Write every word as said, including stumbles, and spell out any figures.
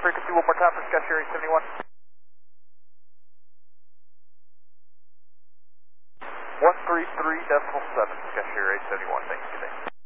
frequency one more time for Sky Sierra eight seventy-one. one three three decimal seven, Sky Sierra eight seventy-one, thanks, good day.